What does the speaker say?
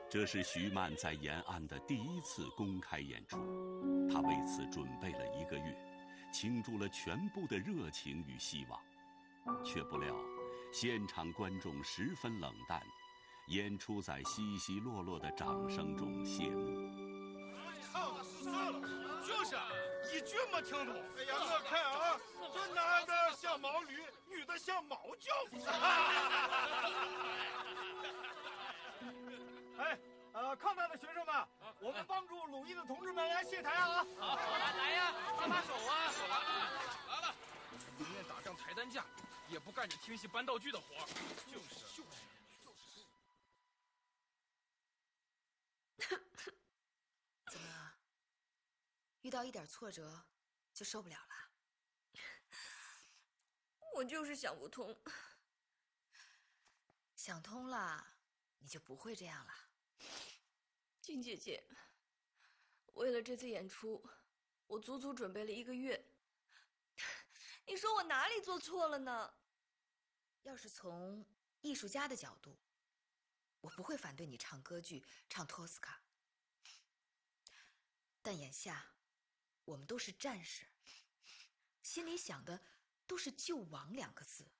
这是徐曼在延安的第一次公开演出，他为此准备了1个月，倾注了全部的热情与希望，却不料现场观众十分冷淡，演出在稀稀落落的掌声中谢幕。 唱的是啥了？就是一句没听懂。哎呀，我看啊，这男的像毛驴，女的像毛教子。哎，抗战的学生们，我们帮助鲁豫的同志们来卸台啊！ 好，来呀，搭把手啊！来了，宁愿打仗抬担架，也不干你听戏搬道具的活。就是。 怎么，遇到一点挫折就受不了了？ 我就是想不通。 想通了，你就不会这样了。 金姐姐，为了这次演出，我足足准备了1个月。你说我哪里做错了呢？ 要是从艺术家的角度，我不会反对你唱歌剧，唱托斯卡。但眼下，我们都是战士，心里想的都是救亡2个字。